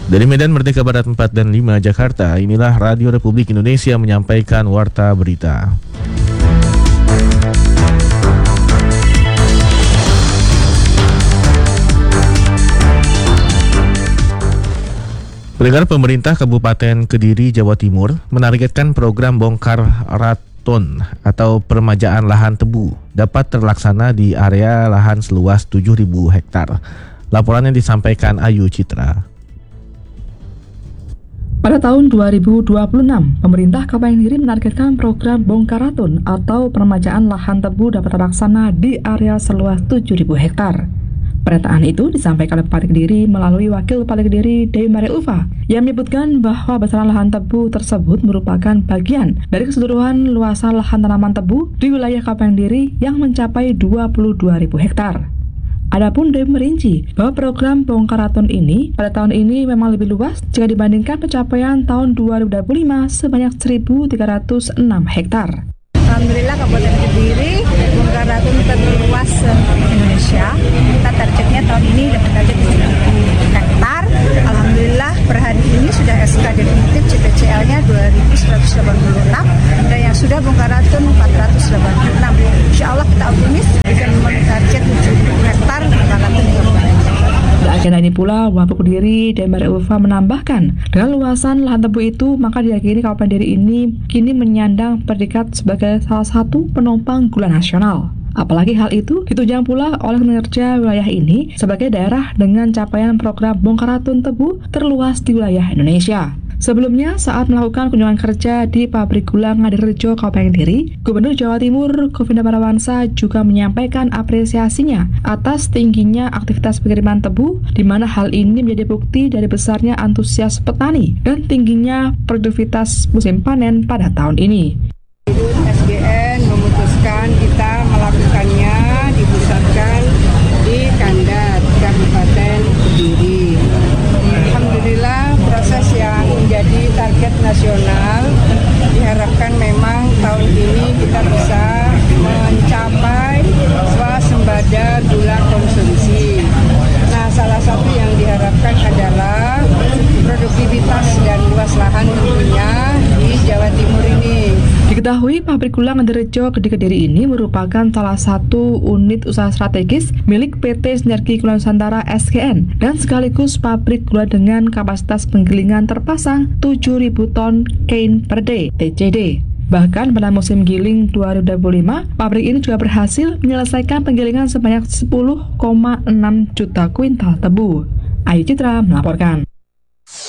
Dari Medan Merdeka Barat 4 dan 5 Jakarta, inilah Radio Republik Indonesia menyampaikan Warta Berita. Pendengar, pemerintah Kabupaten Kediri, Jawa Timur menargetkan program bongkar raton atau peremajaan lahan tebu dapat terlaksana di area lahan seluas 7.000 hektar. Laporannya disampaikan Ayu Citra. Pada tahun 2026, pemerintah Kabupaten Kediri menargetkan program bongkar raton atau peremajaan lahan tebu dapat terlaksana di area seluas 7.000 hektar. Pernyataan itu disampaikan oleh Bupati Kediri melalui Wakil Bupati Kediri Dewi Maria Ulfa yang menyebutkan bahwa besaran lahan tebu tersebut merupakan bagian dari keseluruhan luasan lahan tanaman tebu di wilayah Kabupaten Kediri yang mencapai 22.000 hektar. Adapun Dewi merinci bahwa program bongkar raton ini pada tahun ini memang lebih luas jika dibandingkan pencapaian tahun 2025 sebanyak 1.306 hektar. Alhamdulillah Kabupaten Kediri bongkar raton terluas Indonesia. Kita targetnya tahun ini dapat target 7.000 hektar. Alhamdulillah per hari ini sudah SK definitif CPCL-nya 2.186 dan yang sudah bongkar raton 486. Insya Allah kita optimis bisa memenuhi target 7.000 hektar bongkar raton di Kabupaten. Agenda ini pula, Wabuk Kediri dan Maria Ulfa menambahkan, dengan luasan lahan tebu itu, maka diyakini Kabupaten Kediri ini kini menyandang predikat sebagai salah satu penopang gula nasional. Apalagi hal itu ditunjang pula oleh kinerja wilayah ini sebagai daerah dengan capaian program bongkar raton tebu terluas di wilayah Indonesia. Sebelumnya, saat melakukan kunjungan kerja di pabrik gula Ngadirejo, Kabupaten Kediri, Gubernur Jawa Timur Kofindo Parawansa juga menyampaikan apresiasinya atas tingginya aktivitas pengiriman tebu, di mana hal ini menjadi bukti dari besarnya antusias petani dan tingginya produktivitas musim panen pada tahun ini. SGN memutuskan kita melakukannya dipusatkan di Kandat, Kabupaten Kediri. Alhamdulillah proses yang menjadi target nasional diharapkan memang tahun ini kita bisa mencapai swasembada gula konsumsi. Nah, salah satu yang diharapkan adalah produktivitas dan luas lahan tentunya di Jawa Timur ini. Diketahui pabrik gula Ngadirejo Kediri ini merupakan salah satu unit usaha strategis milik PT Sinergi Gula Nusantara SGN dan sekaligus pabrik gula dengan kapasitas penggilingan terpasang 7.000 ton kain per day (TCD). Bahkan pada musim giling 2025, pabrik ini juga berhasil menyelesaikan penggilingan sebanyak 10,6 juta kuintal tebu. Ayu Citra melaporkan.